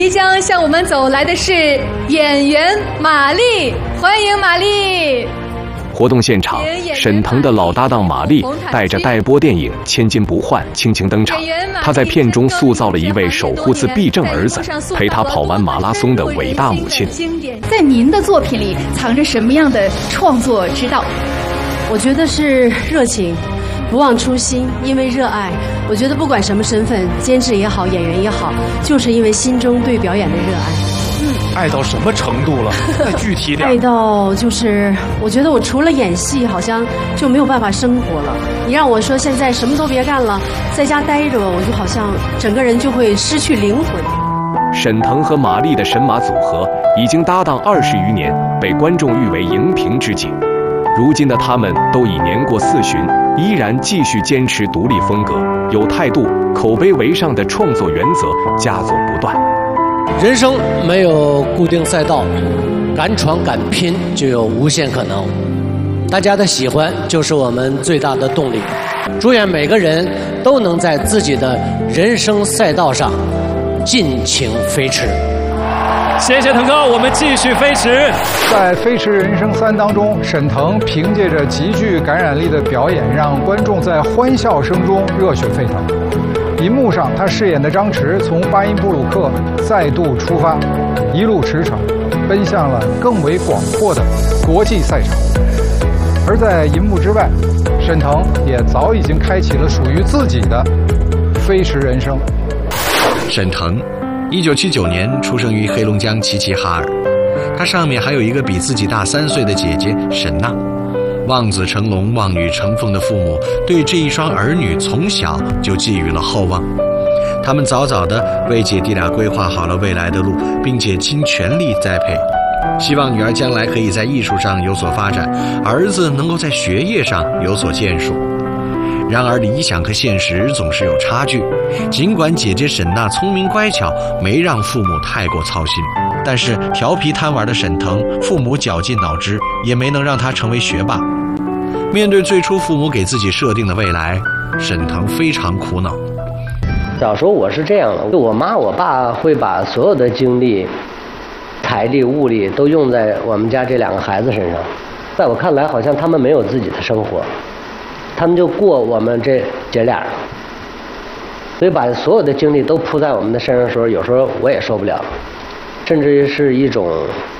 即将向我们走来的是演员马丽，欢迎马丽。 活动现场，沈腾的老搭档马丽带着待播电影《千金不换》倾情登场。她在片中塑造了一位守护自闭症儿子、陪他跑完马拉松的伟大母亲。 在您的作品里藏着什么样的创作之道？ 我觉得是热情，不忘初心，因为热爱。我觉得不管什么身份，监制也好，演员也好，就是因为心中对表演的热爱。 爱到什么程度了？再具体点。 爱到就是，我觉得我除了演戏，好像就没有办法生活了。你让我说现在什么都别干了，在家待着，我就好像整个人就会失去灵魂。 沈腾和马丽的神马组合已经搭档20余年，被观众誉为荧屏知己。如今的他们都已年过40，依然继续坚持独立风格，有态度、口碑为上的创作原则，佳作不断。 人生没有固定赛道，敢闯敢拼就有无限可能。大家的喜欢就是我们最大的动力。祝愿每个人都能在自己的人生赛道上尽情飞驰。 谢谢腾哥，我们继续飞驰。 在《飞驰人生3》当中，沈腾凭借着极具感染力的表演，让观众在欢笑声中热血沸腾。银幕上，他饰演的张弛从巴音布鲁克再度出发，一路驰骋，奔向了更为广阔的国际赛场。而在银幕之外，沈腾也早已经开启了属于自己的飞驰人生。 沈腾1979年出生于黑龙江齐齐哈尔，他上面还有一个比自己大3岁的姐姐沈娜。望子成龙、望女成凤的父母对这一双儿女从小就寄予了厚望，他们早早地为姐弟俩规划好了未来的路，并且倾全力栽培，希望女儿将来可以在艺术上有所发展，儿子能够在学业上有所建树。然而理想和现实总是有差距，尽管姐姐沈娜聪明乖巧，没让父母太过操心，但是调皮贪玩的沈腾，父母绞尽脑汁也没能让他成为学霸。面对最初父母给自己设定的未来，沈腾非常苦恼。 小时候我是这样的，我妈我爸会把所有的精力、财力、物力都用在我们家这2个孩子身上，在我看来好像他们没有自己的生活，他们就过我们这姐俩，所以把所有的精力都扑在我们的身上的时候，有时候我也受不了，甚至是一种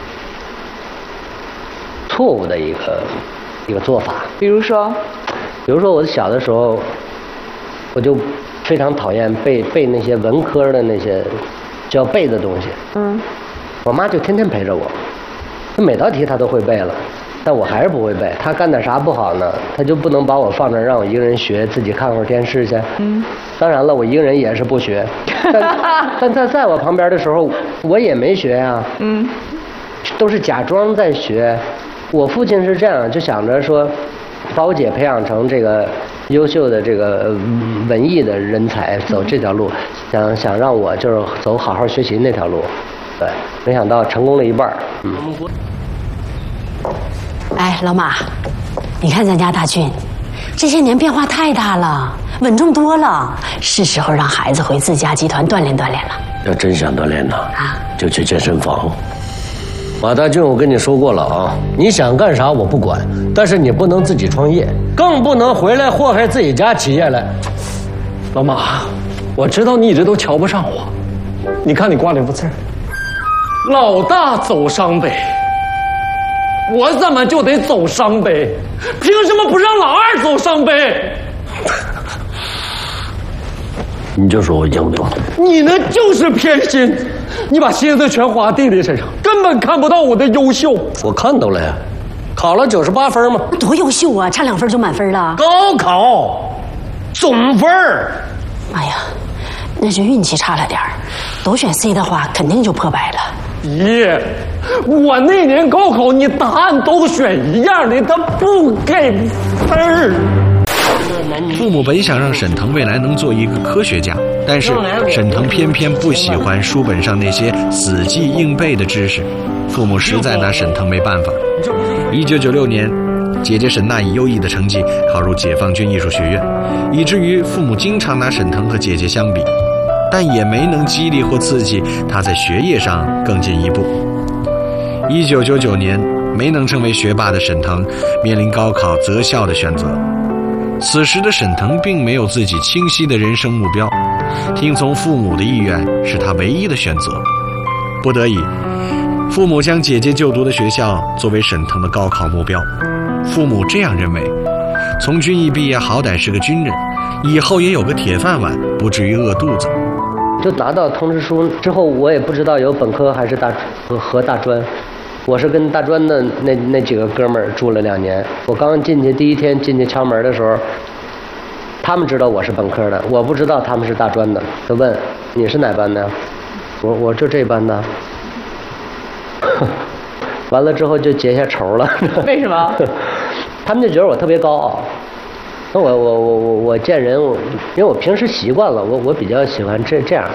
错误的一个做法。 比如说我小的时候，我就非常讨厌背那些文科的那些需要背的东西。我妈就天天陪着我，她每道题她都会背了，但我还是不会背。她干点啥不好呢？她就不能把我放这儿让我一个人学，自己看会儿电视去。当然了，我一个人也是不学，但她在我旁边的时候，我也没学呀。都是假装在学。我父亲是这样，就想着说，把我姐培养成这个优秀的这个文艺的人才，走这条路，想让我就是走好好学习那条路。对，没想到成功了一半。 哎，老马，你看咱家大俊，这些年变化太大了，稳重多了，是时候让孩子回自家集团锻炼锻炼了。 要真想锻炼呢，就去健身房。马大俊，我跟你说过了啊，你想干啥我不管，但是你不能自己创业，更不能回来祸害自己家企业来。 老马，我知道你一直都瞧不上我，你看你挂这幅字，老大走商北，我怎么就得走商北？凭什么不让老二走商北？ 你就说我硬多， 你那就是偏心，你把心思全花弟弟身上，根本看不到我的优秀。 我看到了呀，考了98分嘛， 多优秀啊，差2分就满分了。 高考总分。 哎呀，那是运气差了点儿，都选 C 的话，肯定就破百了。 咦，我那年高考你答案都选一样的，他不给分儿。 父母本想让沈腾未来能做一个科学家，但是沈腾偏偏不喜欢书本上那些死记硬背的知识，父母实在拿沈腾没办法。1996年，姐姐沈娜以优异的成绩考入解放军艺术学院，以至于父母经常拿沈腾和姐姐相比。 但也没能激励或刺激他在学业上更进一步。1999年，没能成为学霸的沈腾面临高考择校的选择。此时的沈腾并没有自己清晰的人生目标，听从父母的意愿是他唯一的选择。不得已，父母将姐姐就读的学校作为沈腾的高考目标。父母这样认为，从军艺毕业好歹是个军人，以后也有个铁饭碗，不至于饿肚子。 就拿到通知书之后，我也不知道有本科还是和大专。我是跟大专的那几个哥们儿住了2年。我刚进去第一天进去敲门的时候，他们知道我是本科的，我不知道他们是大专的。就问你是哪班的？我就这班的。完了之后就结下仇了。 为什么？ 他们就觉得我特别高傲。那我见人，因为我平时习惯了，我比较喜欢这样。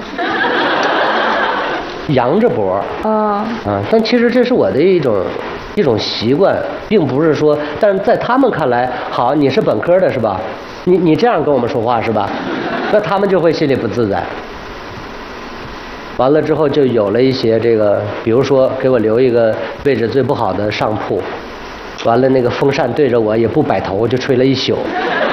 扬着脖但其实这是我的一种习惯，并不是说，但是在他们看来，好，你是本科的是吧？你这样跟我们说话是吧？那他们就会心里不自在。完了之后就有了一些这个，比如说给我留一个位置最不好的上铺，完了那个风扇对着我也不摆头，就吹了一宿。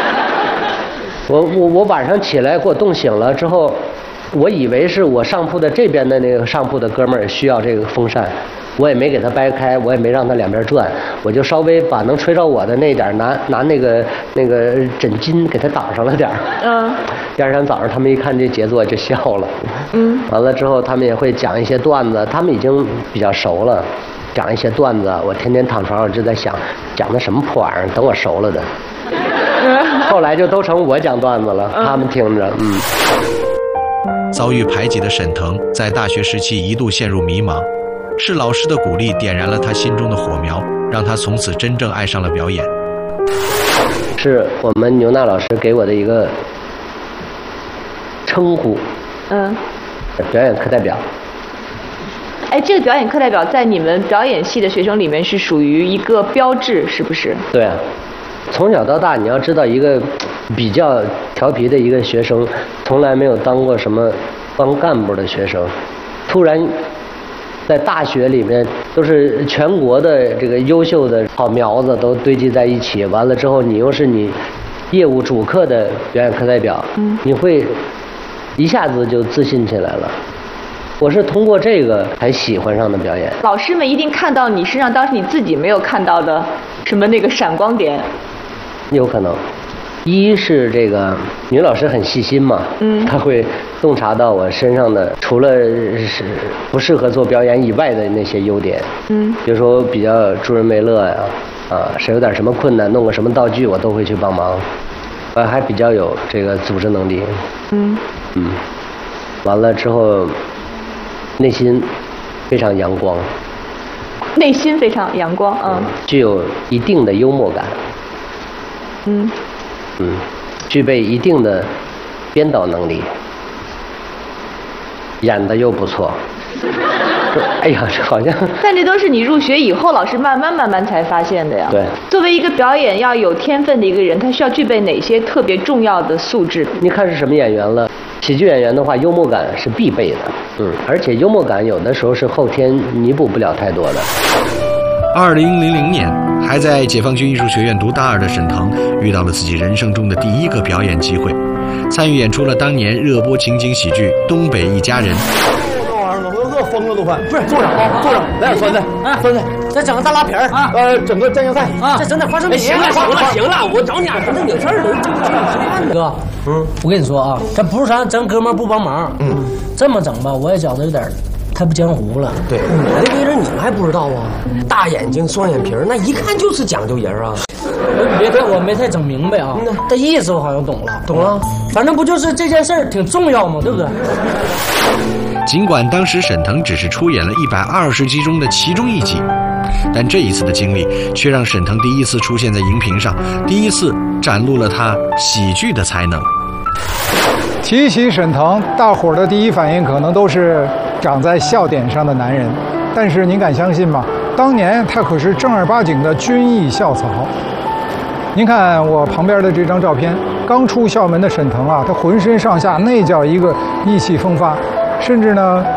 我晚上起来给我冻醒了之后。我以为是我上铺的这边的那个上铺的哥们儿需要这个风扇，我也没给他掰开，我也没让他两边转，我就稍微把能吹着我的那点拿那个枕巾给他挡上了点儿。第二天早上他们一看这杰作就笑了。完了之后他们也会讲一些段子，他们已经比较熟了，讲一些段子，我天天躺床上就在想，讲的什么破玩意儿，等我熟了的。后来就都成我讲段子了，他们听着。 遭遇排挤的沈腾在大学时期一度陷入迷茫，是老师的鼓励点燃了他心中的火苗，让他从此真正爱上了表演。 是我们牛娜老师给我的一个称呼，表演课代表。 哎，这个表演课代表在你们表演系的学生里面是属于一个标志，是不是？ 对啊，从小到大，你要知道一个比较调皮的一个学生，从来没有当过什么当干部的学生，突然在大学里面都是全国的这个优秀的好苗子都堆积在一起，完了之后你又是你业务主课的表演课代表，你会一下子就自信起来了。我是通过这个才喜欢上的表演。 老师们一定看到你身上当时你自己没有看到的什么那个闪光点。 有可能，一是这个女老师很细心嘛，她会洞察到我身上的除了是不适合做表演以外的那些优点，比如说我比较助人为乐呀，谁有点什么困难，弄个什么道具我都会去帮忙，还比较有这个组织能力，完了之后内心非常阳光， 内心非常阳光， 具有一定的幽默感，具备一定的编导能力，演的又不错。哎呀，这好像…… 但这都是你入学以后，老师慢慢才发现的呀。 对， 作为一个表演要有天分的一个人，他需要具备哪些特别重要的素质？ 你看是什么演员了？喜剧演员的话，幽默感是必备的。而且幽默感有的时候是后天弥补不了太多的。 2000年，还在解放军艺术学院读大2的沈腾遇到了自己人生中的第一个表演机会，参与演出了当年热播情景喜剧《东北一家人》。 我饿疯了都快！不是，坐上啊，坐上，来点酸菜，酸菜，再整个大拉皮儿，整个蘸酱菜啊，再整点花生米。行了，我找你反正有事儿了。 哥，我跟你说啊，这不是啥咱哥们不帮忙，这么整吧，我也觉得有点太不江湖了。 对，我的为人你们还不知道啊？大眼睛、双眼皮儿，那一看就是讲究人啊。 我没太整明白啊，这意思我好像懂了。反正不就是这件事儿挺重要吗？对不对？ 尽管当时沈腾只是出演了120集中的其中一集，但这一次的经历却让沈腾第一次出现在荧屏上，第一次展露了他喜剧的才能。 提起沈腾，大伙儿的第一反应可能都是长在笑点上的男人，但是您敢相信吗？当年他可是正儿八经的军艺校草。 您看我旁边的这张照片，刚出校门的沈腾啊，他浑身上下那叫一个意气风发，甚至呢